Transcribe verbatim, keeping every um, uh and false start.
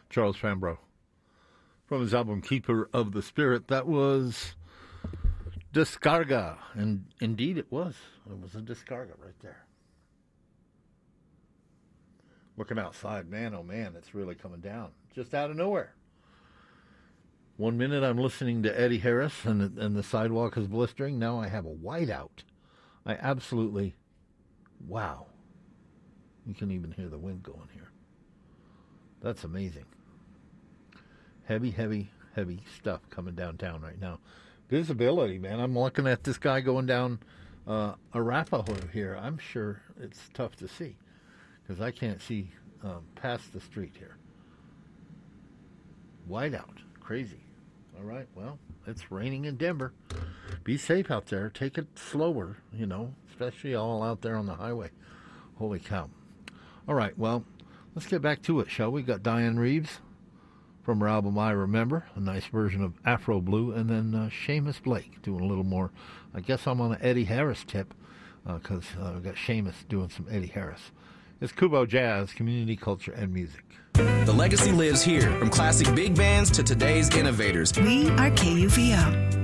Charles Fambrough. From his album Keeper of the Spirit, that was Descarga. And indeed it was. It was a Descarga right there. Looking outside, man, oh man, it's really coming down. Just out of nowhere. One minute I'm listening to Eddie Harris and, and the sidewalk is blistering. Now I have a whiteout. I absolutely, wow. You can even hear the wind going here. That's amazing. Heavy, heavy, heavy stuff coming downtown right now. Visibility, man. I'm looking at this guy going down uh, Arapahoe here. I'm sure it's tough to see because I can't see um, past the street here. Whiteout. Crazy. All right, well, it's raining in Denver. Be safe out there. Take it slower, you know, especially all out there on the highway. Holy cow. All right, well, let's get back to it, shall we? Got Diane Reeves from her album I Remember, a nice version of Afro Blue, and then uh, Seamus Blake doing a little more. I guess I'm on an Eddie Harris tip because uh, uh, I've got Seamus doing some Eddie Harris. It's Kubo Jazz, community, culture, and music. The legacy lives here, from classic big bands to today's innovators. We are K U V O.